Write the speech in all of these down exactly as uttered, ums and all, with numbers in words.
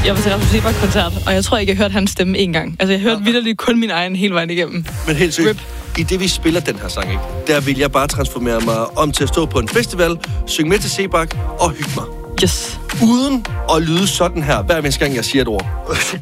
Jeg var til Rasmus Seebach-koncert, og jeg tror ikke, jeg hørte hans stemme en gang. Altså, jeg hørte vitterligt kun min egen hele vejen igennem. Men helt sygt, i det vi spiller den her sang, ikke? Der vil jeg bare transformere mig om til at stå på en festival, synge med til Seebach og hygge mig. Yes. Uden at lyde sådan her, hver eneste gang jeg siger et ord.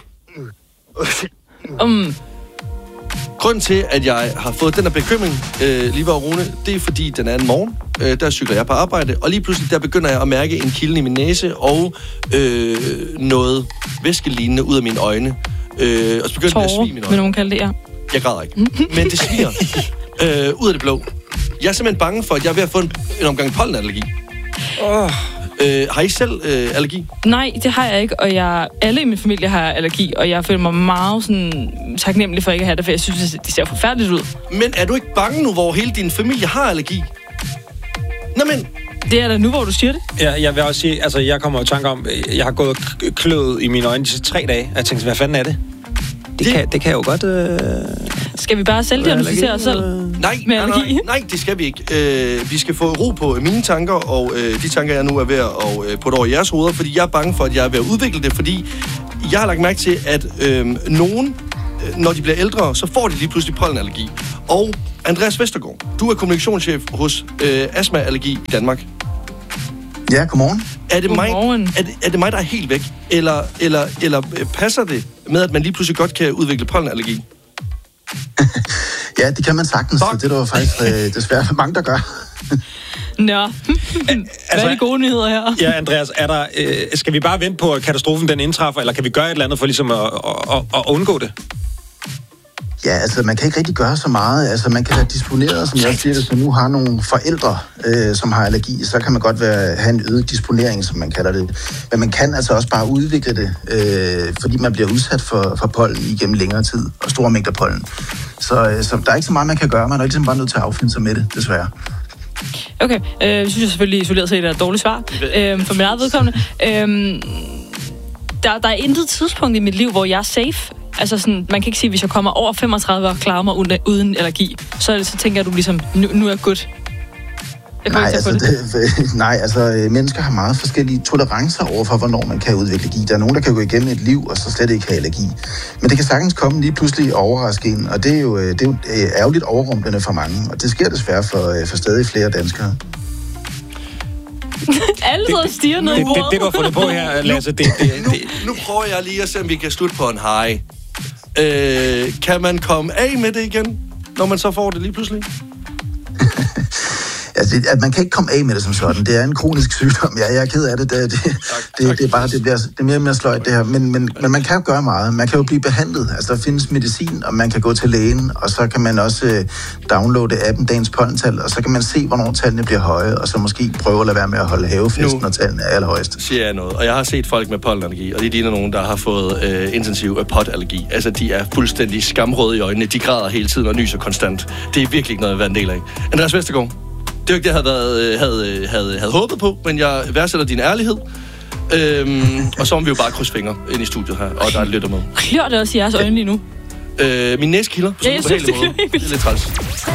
Um. Grunden til, at jeg har fået den her bekymring, øh, lige ved Rune, det er fordi den anden morgen, øh, der cykler jeg på arbejde, og lige pludselig der begynder jeg at mærke en kilden i min næse og øh, noget væskelignende ud af mine øjne. Øh, og så begynder det at svige mine øjne. Vil nogen kalde det, ja. Jeg græder ikke, men det sviger øh, ud af det blå. Jeg er simpelthen bange for, at jeg er ved at få en, en omgang pollenallergi. Oh. Øh, har I selv øh, allergi? Nej, det har jeg ikke, og jeg, alle i min familie har allergi, og jeg føler mig meget sådan, taknemmelig for ikke at have det, for jeg synes, det ser forfærdeligt ud. Men er du ikke bange nu, hvor hele din familie har allergi? Nå, men... Det er da nu, hvor du siger det. Ja, jeg vil også sige, altså jeg kommer i tanke om, jeg har gået kløet i mine øjne de tre dage, og jeg tænkte, hvad fanden er det? Det, det, kan, det kan jo godt... Øh... Skal vi bare selv diagnosticere os selv? Nej, nej, nej, nej, det skal vi ikke. Øh, vi skal få ro på mine tanker, og øh, de tanker, jeg nu er ved at øh, putte over jeres hoveder, fordi jeg er bange for, at jeg er ved at udvikle det, fordi jeg har lagt mærke til, at øh, nogen, øh, når de bliver ældre, så får de lige pludselig pollenallergi. Og Andreas Vestergaard, du er kommunikationschef hos øh, Astma Allergi i Danmark. Ja, godmorgen. Er det, mig, er, det, er det mig, der er helt væk? Eller, eller, eller passer det med, at man lige pludselig godt kan udvikle pollenallergi? Ja, det kan man sagtens. Så det er der faktisk øh, desværre mange, der gør. Nå, hvad er de gode nyheder her? Ja, Andreas, er der, øh, skal vi bare vente på, at katastrofen den indtræffer, eller kan vi gøre et eller andet for ligesom at, at, at, at undgå det? Ja, altså man kan ikke rigtig gøre så meget. Altså man kan være disponeret, som jeg siger det, så nu har nogle forældre, øh, som har allergi, så kan man godt være, have en øget disponering, som man kalder det. Men man kan altså også bare udvikle det, øh, fordi man bliver udsat for, for pollen igennem længere tid, og store mængder pollen. Så, øh, så der er ikke så meget, man kan gøre. Man er ligesom bare nødt til at affinde sig med det, desværre. Okay, øh, jeg synes jeg selvfølgelig isoleret set er et dårligt svar øh, for min eget vedkommende. Øh, der, der er intet tidspunkt i mit liv, hvor jeg er safe. Altså sådan, man kan ikke sige, hvis jeg kommer over femogtredive og klarer mig uden, uden allergi, så, så tænker du ligesom, nu, nu er jeg good. Jeg nej, altså, det. Det, nej, altså mennesker har meget forskellige tolerancer over for, hvornår man kan udvikle allergi. Der er nogen, der kan gå igennem et liv, og så slet ikke have allergi. Men det kan sagtens komme lige pludselig overraske en, og det er jo, det er jo ærgerligt overrumplende for mange. Og det sker desværre for, for stadig flere danskere. Alle sidder og stiger ned i bordet. Det, det, det, du har fundet på her, Lasse, det... det, det. Nu, nu prøver jeg lige at se, om vi kan slutte på en high. Øh, kan man komme af med det igen, når man så får det lige pludselig? Altså, at man kan ikke komme af med det som sådan. Det er en kronisk sygdom. Ja, jeg er ked af det. Det, det, tak, det, tak. det er bare det, bliver, det er mere og mere sløjt, det her. Men, men, men man kan jo gøre meget. Man kan jo blive behandlet. Altså, der findes medicin, og man kan gå til lægen, og så kan man også øh, downloade appen Dagens Pollental, og så kan man se, hvornår tallene bliver høje, og så måske prøve at lade være med at holde havefesten, når tallene er allerhøjest. Siger jeg noget. Og jeg har set folk med pollenallergi, og de ligner nogen, der har fået øh, intensiv øh, potallergi. Altså, de er fuldstændig skamrøde i øjnene. De græder hele tiden og nyser konstant. Det er virkelig ikke noget at være en del af. Andreas Vestergaard. Det er jo ikke det, jeg havde, været, havde, havde, havde håbet på, men jeg værdsætter din ærlighed. Øhm, og så må vi jo bare krydse fingre ind i studiet her, og der er lytter med. Klør det også i jeres øjne lige nu? Øh, min næse kilder på sådan en ubehagelig måde. Det er lidt træls.